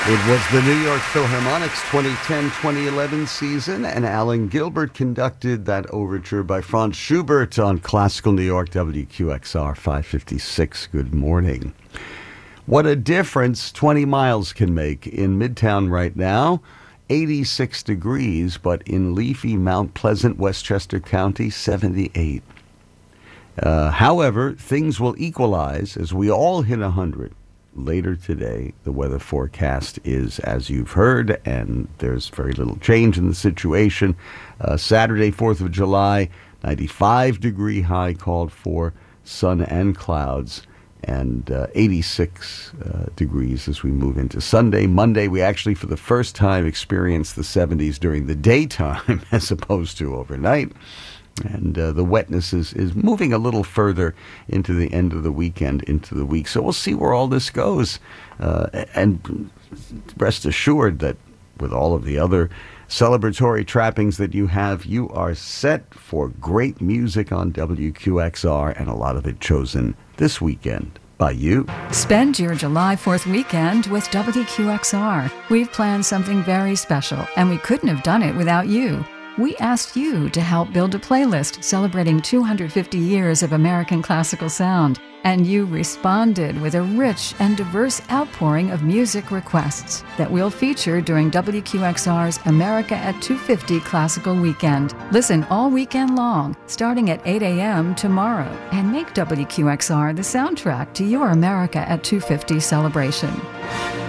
It was the New York Philharmonic's 2010-2011 season, and Alan Gilbert conducted that overture by Franz Schubert on Classical New York, WQXR 556. Good morning. What a difference 20 miles can make in Midtown right now. 86 degrees, but in leafy Mount Pleasant, Westchester County, 78. However, things will equalize as we all hit 100. Later today, the weather forecast is, as you've heard, and there's very little change in the situation. Saturday, 4th of July, 95-degree high called for, sun and clouds, and 86 degrees as we move into Sunday. Monday, we actually, for the first time, experienced the 70s during the daytime as opposed to overnight. And the wetness is moving a little further into the end of the weekend, into the week. So we'll see where all this goes. And rest assured that with all of the other celebratory trappings that you have, you are set for great music on WQXR, and a lot of it chosen this weekend by you. Spend your July 4th weekend with WQXR. We've planned something very special, and we couldn't have done it without you. We asked you to help build a playlist celebrating 250 years of American classical sound, and you responded with a rich and diverse outpouring of music requests that we'll feature during WQXR's America at 250 Classical Weekend. Listen all weekend long, starting at 8 a.m. tomorrow, and make WQXR the soundtrack to your America at 250 celebration.